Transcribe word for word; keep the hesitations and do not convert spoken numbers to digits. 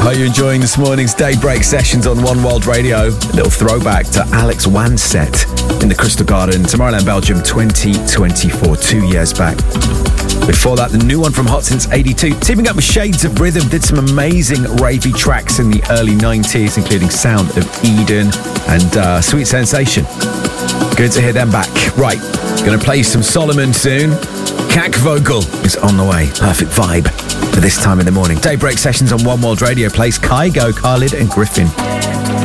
Are you enjoying this morning's Daybreak sessions on One World Radio? A little throwback to Alex Wanset in the Crystal Garden, Tomorrowland, Belgium, twenty twenty-four, two years back. Before that, the new one from Hot Since eighty-two, teaming up with Shades of Rhythm, did some amazing ravey tracks in the early nineties, including Sound of Eden and uh, Sweet Sensation. Good to hear them back. Right, gonna play some Solomon soon. Cack Vocal is on the way. Perfect vibe for this time in the morning. Daybreak sessions on One World Radio plays Kygo, Khalid and Griffin.